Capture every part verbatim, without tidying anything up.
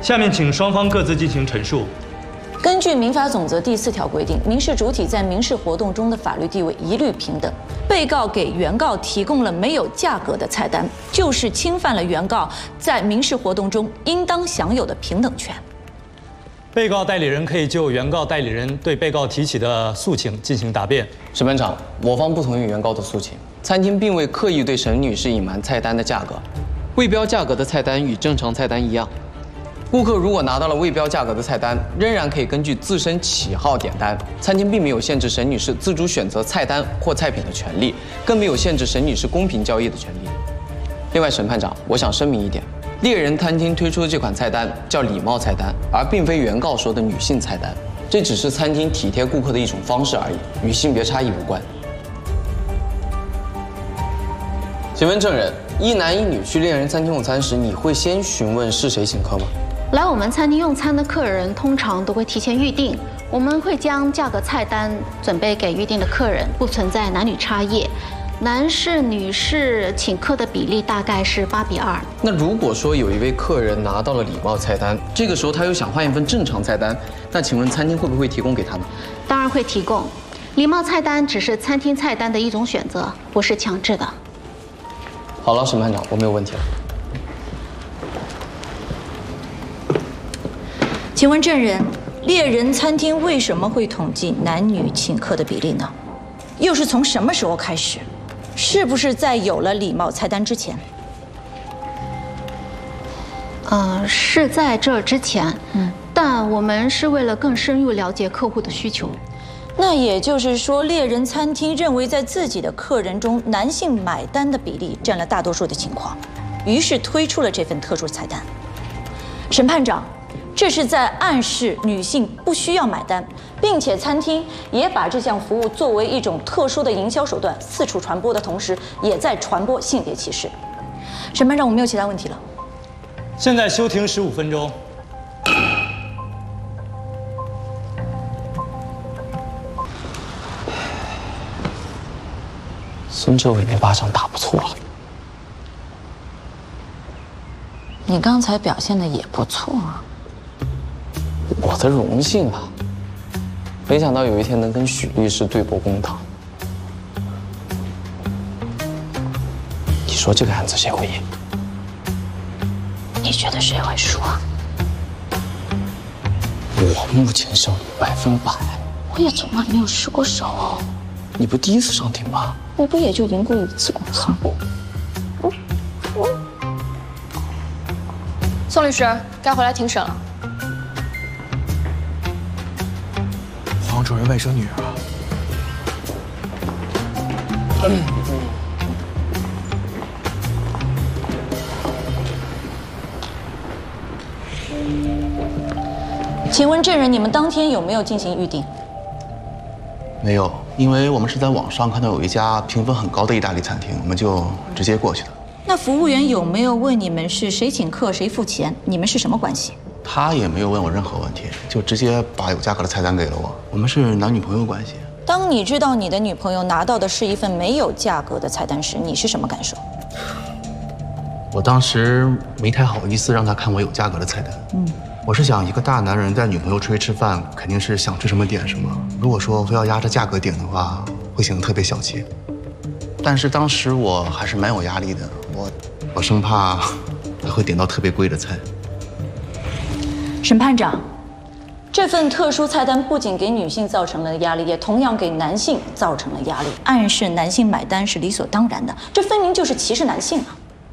下面请双方各自进行陈述。 根据民法总则第四条规定，民事主体在民事活动中的法律地位一律平等。被告给原告提供了没有价格的菜单，就是侵犯了原告在民事活动中应当享有的平等权。 被告代理人可以就原告代理人对被告提起的诉请进行答辩。 审判长，我方不同意原告的诉请。餐厅并未刻意对沈女士隐瞒菜单的价格，未标价格的菜单与正常菜单一样。顾客如果拿到了未标价格的菜单，仍然可以根据自身喜好点单。餐厅并没有限制沈女士自主选择菜单或菜品的权利，更没有限制沈女士公平交易的权利。另外，审判长，我想声明一点。猎人餐厅推出的这款菜单叫礼貌菜单，而并非原告说的女性菜单。这只是餐厅体贴顾客的一种方式而已，与性别差异无关。请问证人，一男一女去猎人餐厅用餐时，你会先询问是谁请客吗？ 来我们餐厅用餐的客人通常都会提前预定，我们会将价格菜单准备给预定的客人，不存在男女差异。男士、女士请客的比例大概是八比二。 那如果说有一位客人拿到了礼貌菜单，这个时候他又想换一份正常菜单，那请问餐厅会不会提供给他呢？ 当然会提供，礼貌菜单只是餐厅菜单的一种选择，不是强制的。 好了，审判长，我没有问题了。 请问证人，猎人餐厅为什么会统计男女请客的比例呢？又是从什么时候开始？是不是在有了礼貌菜单之前？ 呃，是在这之前，嗯，但我们是为了更深入了解客户的需求。 那也就是说，猎人餐厅认为在自己的客人中，男性买单的比例占了大多数的情况，于是推出了这份特殊菜单。审判长，这是在暗示女性不需要买单，并且餐厅也把这项服务作为一种特殊的营销手段四处传播的同时，也在传播性别歧视。审判长，我没有其他问题了。 现在休庭十五分钟。 孙志伟那巴掌打不错啊。 你刚才表现的也不错啊。 我的荣幸啊！没想到有一天能跟许律师对簿公堂。你说这个案子谁会赢？ 你觉得谁会输啊？ 我目前胜率百分百。 我也从来没有失过手哦。 你不第一次上庭吗？ 我不也就赢过一次公堂。嗯嗯。 宋律师，该回来庭审了。 黄主任外甥女儿啊。嗯。 请问证人，你们当天有没有进行预定？ 没有，因为我们是在网上看到有一家评分很高的意大利餐厅，我们就直接过去的。 那服务员有没有问你们是谁请客谁付钱？你们是什么关系？ 他也没有问我任何问题，就直接把有价格的菜单给了我。我们是男女朋友关系。 当你知道你的女朋友拿到的是一份没有价格的菜单时，你是什么感受？ 我当时没太好意思让他看我有价格的菜单。嗯。我是想，一个大男人带女朋友出去吃饭，肯定是想吃什么点什么。如果说非要压着价格点的话，会显得特别小气。但是当时我还是蛮有压力的，我我生怕他会点到特别贵的菜。 审判长，这份特殊菜单不仅给女性造成了压力，也同样给男性造成了压力，暗示男性买单是理所当然的，这分明就是歧视男性啊！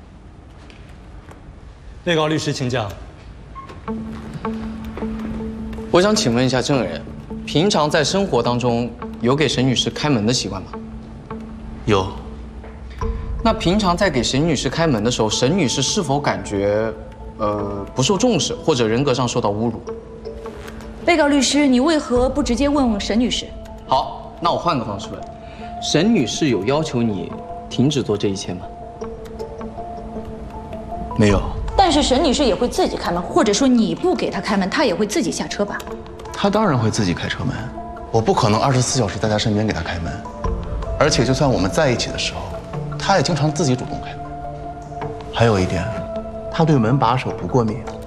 被告律师请讲。 我想请问一下证人，平常在生活当中有给沈女士开门的习惯吗？ 有。 那平常在给沈女士开门的时候，沈女士是否感觉，呃，不受重视或者人格上受到侮辱？ 被告律师，你为何不直接问问沈女士？ 好，那我换个方式问，沈女士有要求你停止做这一切吗？ 没有。 但是沈女士也会自己开门，或者说你不给她开门，她也会自己下车吧？ 她当然会自己开车门，我不可能二十四小时在她身边给她开门。而且就算我们在一起的时候，她也经常自己主动开门。还有一点，她对门把手不过敏。